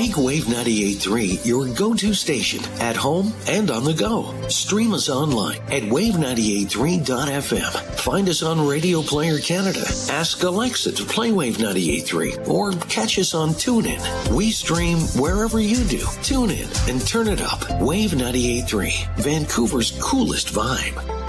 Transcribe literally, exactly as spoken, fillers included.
Make Wave ninety-eight point three your go-to station at home and on the go. Stream us online at wave ninety-eight point three dot f m. Find us on Radio Player Canada. Ask Alexa to play Wave ninety-eight point three or catch us on TuneIn. We stream wherever you do. Tune in and turn it up. Wave ninety-eight point three, Vancouver's coolest vibe.